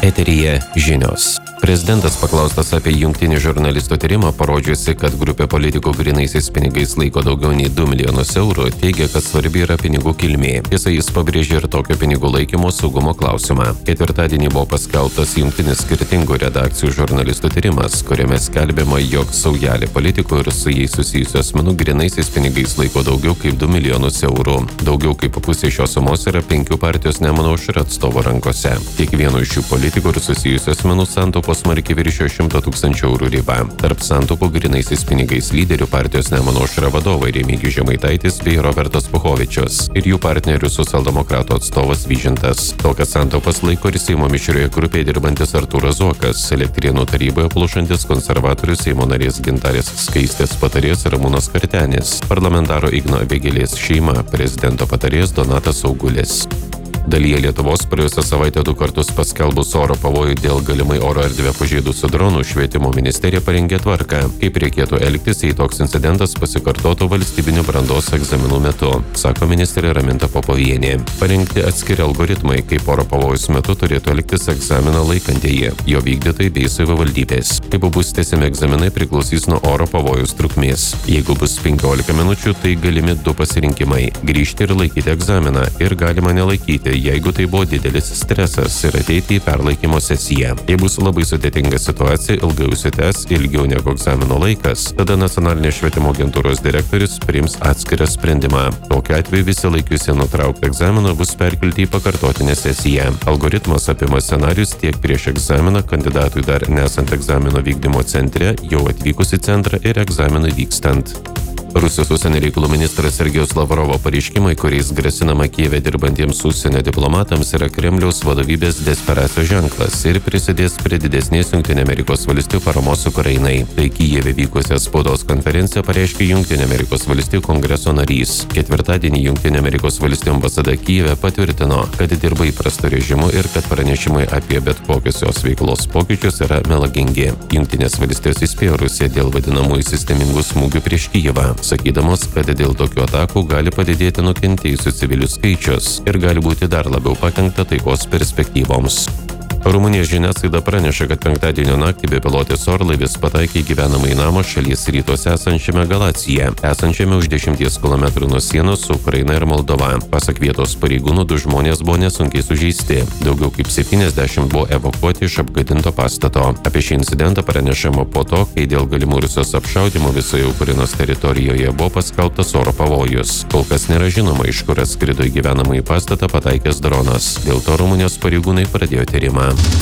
Eteryje žinios. Prezidentas paklaustas apie jungtinį žurnalistų tyrimą, parodžiusi, kad grupė politikų grynaisiais pinigais laiko daugiau nei 2 milijonus eurų, teigia, kad svarbi yra pinigų kilmė. Tiesa, jis pabrėžė ir tokio pinigų laikymo saugumo klausimą. Ketvirtadienį buvo paskelbtas jungtinis skirtingų redakcijų žurnalistų tyrimas, kuriame skelbiama, jog saujelė politikų ir su jais susijusių asmenų grynaisiais pinigais laiko daugiau kaip 2 milijonus eurų. Daugiau kaip pusė šios sumos yra 5 partijos Nemuno aušra atstovo rankose. Kiekvieno iš šių politikų ir susijusių asmenų santaupos smarkiai viršijo 100 000 eurų ribą. Tarp santaupų grynaisiais pinigais lyderių partijos Nemuno aušra vadovai Remigijus Žemaitaitis bei Robertas Puchovičius ir jų partnerių socialdemokratų atstovas Vyžintas. Tokias santaupas laiko ir Seimo mišrioje grupėje dirbantis Artūras Zuokas, Elektrėnų taryboje plušantis konservatorius Seimo narės Gintarės Skaistės patarėjas Ramūnas Kartenis, parlamentaro Igno Vėgėlės šeima, prezidento patarėjas Donatas Augulis. Dalyje Lietuvos praėjusią savaitę 2 kartus paskelbus oro pavojų dėl galimai oro erdvę pažeidusių dronų, švietimo ministerija parengė tvarką, kaip reikėtų elgtis, jei toks incidentas pasikartotų valstybinių brandos egzaminų metu, sako ministrė Raminta Popovienė. Parengti atskiri algoritmai, kaip oro pavojus metu turėtų elgtis egzaminą laikantieji, jo vykdytojai bei savivaldybės. Kaip bus tęsiami egzaminai, priklausys nuo oro pavojus trukmės. Jeigu bus 15 minučių, tai galimi 2 pasirinkimai – grįžti ir laikyti egzaminą ir galima nelaikyti, jeigu tai buvo didelis stresas ir ateiti į perlaikymo sesiją. Jei bus labai sudėtinga situacija, ilgai užsitęs ilgiau negu egzamino laikas, tada nacionalinės švietimo agentūros direktorius priims atskirą sprendimą. Tokiu atveju visi laikiusi nutraukti egzaminą bus perkelti į pakartotinę sesiją. Algoritmas apima scenarius tiek prieš egzaminą, kandidatui dar nesant egzamino vykdymo centre, jau atvykus į centrą ir egzaminui vykstant. Rusijos užsienio reikalų ministras Sergejus Lavrovo pareiškimai, kuriais grasinama Kijeve dirbantiems užsienio diplomatams, yra Kremliaus vadovybės desperacijos ženklas ir prisidės prie didesnės Jungtinių Amerikos valstijų paramos Ukrainai. Tai Kijeve vykusią spaudos konferenciją pareiškė Jungtinių Amerikos valstijų kongreso narys. Ketvirtadienį Jungtinių Amerikos valstijų ambasada Kijeve patvirtino, kad dirba įprastu režimu ir kad pranešimai apie bet kokius jos veiklos pokyčius yra melagingi. Jungtinės valstijos įspėjo Rusiją dėl vadinamųjų sistemingų smūgių prieš Kijevą, sakydamos, kad dėl tokių atakų gali padidėti nukentėjusių civilių skaičius ir gali būti dar labiau pakenkta taikos perspektyvoms. Rumunijos žiniasklaida praneša, kad penktadienio naktį bepilotės orlaivis pataikė į gyvenamąjį namą šalies rytuose esančiame Galacijoje, esančiame už 10 km nuo sienos su Ukraina ir Moldova. Pasak vietos pareigūnų, 2 žmonės buvo nesunkiai sužeisti. Daugiau kaip 70 buvo evakuoti iš apgadinto pastato. Apie šį incidentą pranešama po to, kai dėl galimų Rusijos apšaudymų visoje Ukrainos teritorijoje buvo paskelbtas oro pavojus. Kol kas nėra žinoma, iš kur atskrido į gyvenamąjį pastatą pataikęs dronas. Dėl to Rumunijos pareigūnai pradėjo tyrimą.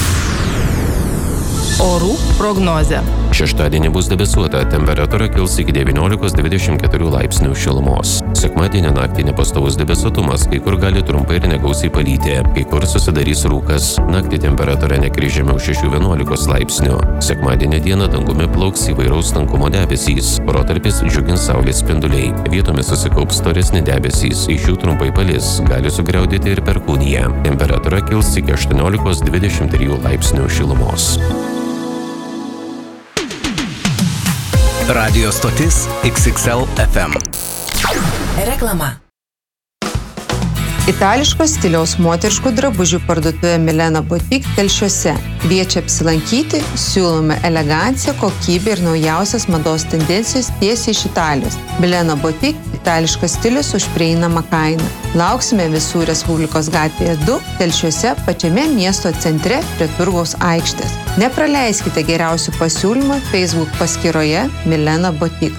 Orų prognozė. Šeštadienį bus debesuota, temperatūra kils iki 19–24 laipsnių šilumos. Sekmadienį naktį nepastovus debesuotumas, kai kur gali trumpai ir negausiai palyti, kai kur susidarys rūkas. Naktį temperatūra nekris žemiau 6–11 laipsnių. Sekmadienį dieną dangumi plauks įvairaus tankumo debesys, protarpiais džiugins saulės spinduliai. Vietomis susikaups storesni debesys, iš jų trumpai palis, gali sugriaudėti ir perkūnija. Temperatūra kils iki 18–23 laipsnių šilumos. Radio stotis XXL FM. Reklama. Itališko stiliaus moteriškų drabužių parduotuvė Milena Boutique Telšiuose kviečia apsilankyti, siūlome eleganciją, kokybę ir naujausias mados tendencijos tiesiai iš Italijos. Milena Boutique – itališkas stilius už prieinamą kainą. Lauksime visų Respublikos gatvėje 2, Telšiuose, pačiame miesto centre prie Turgaus aikštės. Nepraleiskite geriausių pasiūlymų Facebook paskyroje Milena Boutique.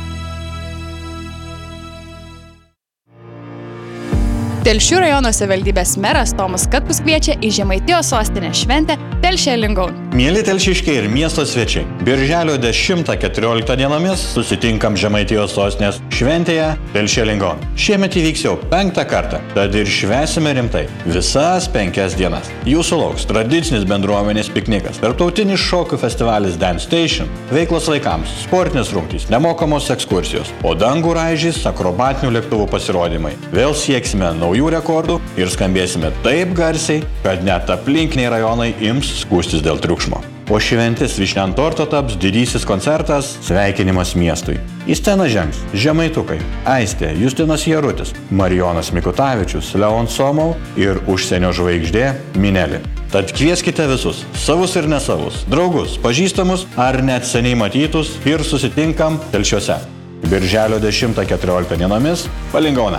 Telšių rajono savivaldybės meras Tomas Katkus kviečia į Žemaitijos sostinės šventę Telšiai Lingaun. Mieli telšiškiai ir miesto svečiai, birželio 10–14 dienomis susitinkam Žemaitijos sostinės šventėje Telšiai Lingaun. Šiemet įvyks jau 5. kartą, tad ir švęsime rimtai visas 5 dienas. Jūsų lauks tradicinis bendruomenės piknikas, tarptautinis šokių festivalis Dance Station, veiklos vaikams, sportinės rungtys, nemokamos ekskursijos, o dangų raižys akrobatinių lėktuvų pasirodymai. Vėl sieksime naujų rekordų ir skambėsime taip garsiai, kad net aplinkiniai rajonai ims skųstis dėl triukšmo. O šventis vyšnia ant torto taps didysis koncertas Sveikinimas miestui. Į sceną žengs žemaitukai Aistė Justinas Jarutis, Marijonas Mikutavičius, Leon Somov ir užsienio žvaigždė Minelė. Tad kvieskite visus, savus ir nesavus, draugus, pažįstamus ar net seniai matytus ir susitinkam Telšiuose. Birželio 10-14 dienomis Palingaune.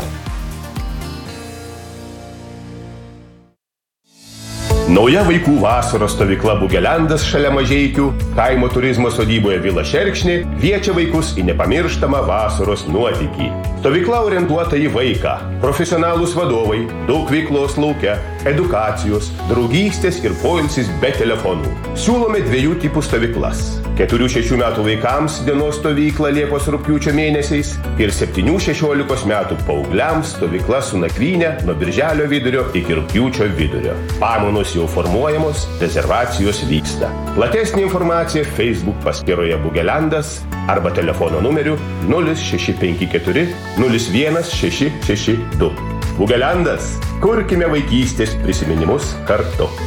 Nauja vaikų vasaros stovykla Bugelendas šalia Mažeikių, kaimo turizmo sodyboje Vila Šerkšnė kviečia vaikus į nepamirštamą vasaros nuotykį. Stovykla orientuota į vaiką, profesionalūs vadovai, daug veiklos lauke, edukacijos, draugystės ir poilsis be telefonų. Siūlome 2 tipų stovyklas. 4-6 metų vaikams dienos stovykla Liepos-rugpjūčio mėnesiais ir 7-16 metų paaugliams stovykla su nakvyne nuo birželio vidurio iki rugpjūčio vidurio. Pamainos jau formuojamos, rezervacijos vyksta. Platesnė informacija Facebook paskyroje Bugelendas arba telefono numeriu 0654 01662. Bugelendas, kurkime vaikystės prisiminimus kartu.